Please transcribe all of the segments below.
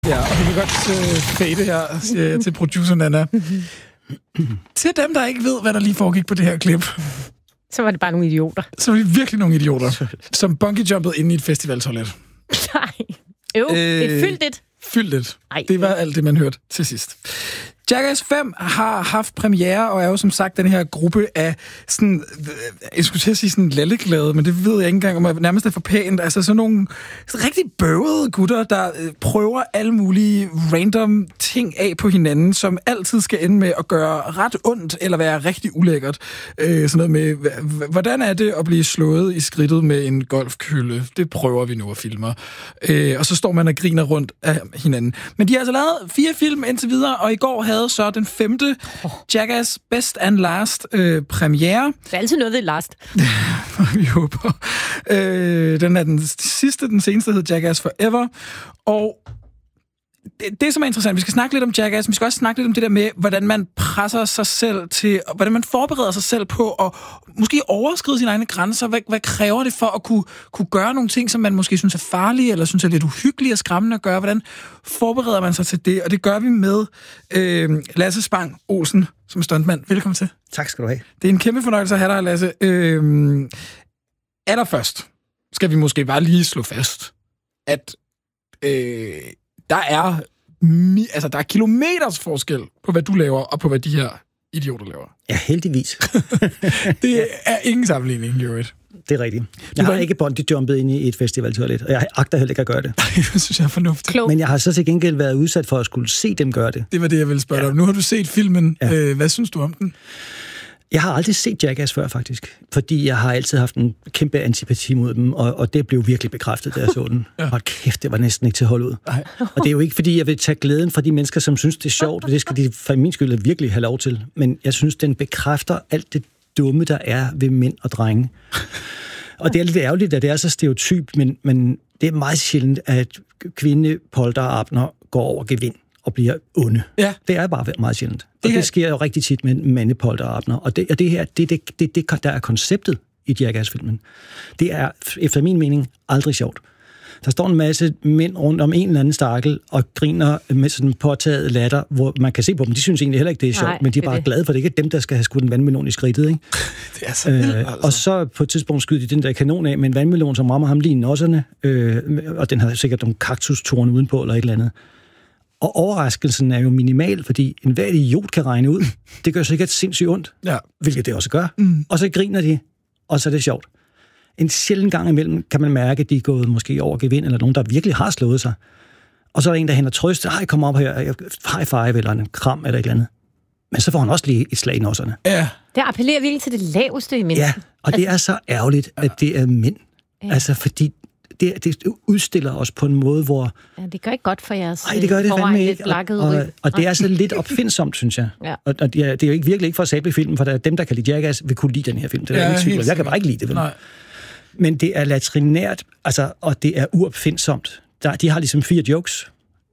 Ja, og vi kan godt fade her, siger jeg til producer Nana. Til dem, der ikke ved, hvad der lige foregik på det her klip. Så var det bare nogle idioter. Så var det virkelig nogle idioter, som bungee-jumpede ind i et festivaltoilet. Nej. Et fyldt et. Fyldt et. Det var alt det, man hørte til sidst. Jackass 5 har haft premiere, og er jo som sagt den her gruppe af sådan, jeg skulle til at sige sådan lalleglade, men det ved jeg ikke engang, om jeg nærmest er for pænt. Altså sådan nogle rigtig bøvede gutter, der prøver alle mulige random ting af på hinanden, som altid skal ende med at gøre ret ondt, eller være rigtig ulækkert. Sådan noget med, hvordan er det at blive slået i skridtet med en golfkølle? Det prøver vi nu at filme. Og så står man og griner rundt af hinanden. Men de har altså lavet 4 film indtil videre, og i går havde så den 5. Jackass Best and Last premiere. Det er altid noget, det er last. Vi håber. Den er den seneste hed Jackass Forever. Og det, som er interessant, vi skal snakke lidt om Jackass, vi skal også snakke lidt om det der med, hvordan man presser sig selv til, hvordan man forbereder sig selv på at måske overskride sine egne grænser. Hvad kræver det for at kunne gøre nogle ting, som man måske synes er farlige, eller synes er lidt uhyggelige og skræmmende at gøre? Hvordan forbereder man sig til det? Og det gør vi med Lasse Spang Olsen, som er stuntmand. Velkommen til. Tak skal du have. Det er en kæmpe fornøjelse at have dig, Lasse. Allerførst skal vi måske bare lige slå fast, at der er kilometers forskel på, hvad du laver, og på, hvad de her idioter laver. Ja, heldigvis. Det er ingen sammenligning, Jørgen. Det er rigtigt. Jeg har ikke bungee-jumpet ind i et festivaltoilet, og jeg agter heller ikke at gøre det. Det synes jeg er fornuftigt. Men jeg har så til gengæld været udsat for at skulle se dem gøre det. Det var det, jeg ville spørge dig om. Nu har du set filmen. Ja. Hvad synes du om den? Jeg har aldrig set Jackass før, faktisk. Fordi jeg har altid haft en kæmpe antipati mod dem, og det blev virkelig bekræftet, da jeg så den. Ja. Hold kæft, det var næsten ikke til at holde ud. Ej. Og det er jo ikke, fordi jeg vil tage glæden fra de mennesker, som synes, det er sjovt. Det skal de for min skyld virkelig have lov til. Men jeg synes, den bekræfter alt det dumme, der er ved mænd og drenge. Og det er lidt ærgerligt, at det er så stereotyp, men det er meget sjældent, at kvindepolterabner går over gevind og bliver onde. Ja. Det er bare meget sjældent. Og det sker jo rigtig tit med mandepolterabner. Og det her, det der er konceptet i Jackass-filmen. Det er, efter min mening, aldrig sjovt. Der står en masse mænd rundt om en eller anden stakkel og griner med sådan en påtaget latter, hvor man kan se på dem. De synes egentlig heller ikke, det er sjovt, men de er bare glade for, det ikke er dem, der skal have skudt en vandmelon i skridtet. Ikke? Det er så vildt, altså. Og så på et tidspunkt skyder de den der kanon af med en vandmelon, som rammer ham lige i nosserne, og den har sikkert nogle kaktustorne udenpå eller et eller andet. Og overraskelsen er jo minimal, fordi enhver idiot kan regne ud. Det gør sikkert sindssygt ondt, hvilket det også gør. Og så griner de, og så er det sjovt. En sjælden gang imellem kan man mærke, at de er gået måske over gevind, eller nogen, der virkelig har slået sig. Og så er der en, der henter trøst. Hej, kom op her. High five, eller en kram, eller et eller andet. Men så får han også lige et slag i nosserne. Ja. Det appellerer virkelig til det laveste i mennesket. Ja, og det er så ærgerligt, at det er mænd. Ja. Altså, fordi det udstiller os på en måde, hvor... Ja, det gør ikke godt for jeres... Nej, det gør det fandme ikke. Og det er så lidt opfindsomt, synes jeg. Ja. Og det er jo virkelig ikke for at sable filmen, for der er dem, der kan lide Jackass, vil kunne lide den her film. Det er ikke tvivl. Jeg kan bare ikke lide det, vel? Nej. Men det er latrinært, altså, og det er uopfindsomt. De har ligesom 4 jokes.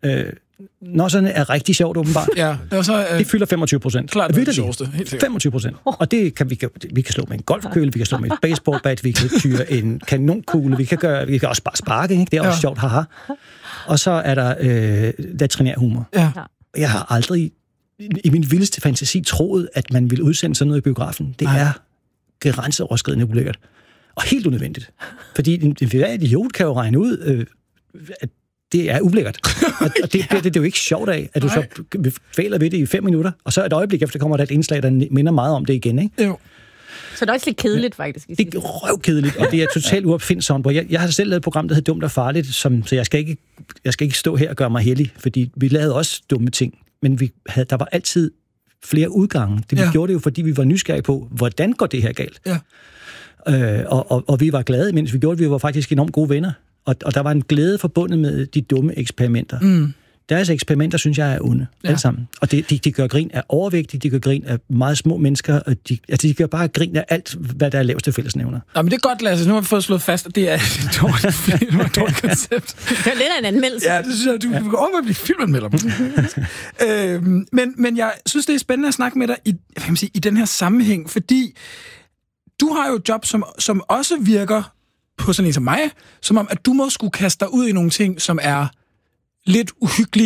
Nosserne er rigtig sjovt, åbenbart. Ja, det fylder 25%. Klart, det er det sjoveste. 25%. Og det kan vi kan slå med en golfkøle, vi kan slå med et baseballbat, vi kan tyre en kanonkugle, vi kan også bare sparke, ikke? Det er også sjovt, haha. Og så er der latrinær humor. Ja. Jeg har aldrig i min vildeste fantasi troet, at man ville udsende sådan noget i biografen. Det er grænseoverskridende ulækkert. Og helt unødvendigt. Fordi en idiot kan jo regne ud, at det er ulækkert. Og det er jo ikke sjovt af, at du så fæler ved det i 5 minutter, og så et øjeblik efter kommer der et indslag, der minder meget om det igen, ikke? Jo. Så det er også lidt kedeligt, faktisk. Det er røvkedeligt, og det er totalt uopfindsomt. Jeg har selv lavet et program, der hedder Dumt og Farligt, så jeg skal ikke stå her og gøre mig heldig, fordi vi lavede også dumme ting, men der var altid flere udgange. Vi gjorde det jo, fordi vi var nysgerrige på, hvordan går det her galt? Ja. Og vi var glade, mens vi gjorde det. Vi var faktisk enormt gode venner. Og der var en glæde forbundet med de dumme eksperimenter. Deres eksperimenter, synes jeg, er onde. Alle sammen. Og de gør grin af overvægtige, de gør grin af meget små mennesker, og de gør bare grin af alt, hvad der er laveste fællesnævner. Ja, men det er godt, Lasse. Nu har vi fået slået fast, at det er et dårligt koncept. Det er lidt af en anmeldelse. Ja, det synes jeg, du kan overveje at blive filmanmelder. Men jeg synes, det er spændende at snakke med dig i den her sammenhæng, fordi du har jo et job, som også virker på sådan en som mig, som om, at du må skulle kaste dig ud i nogle ting, som er lidt uhyggelig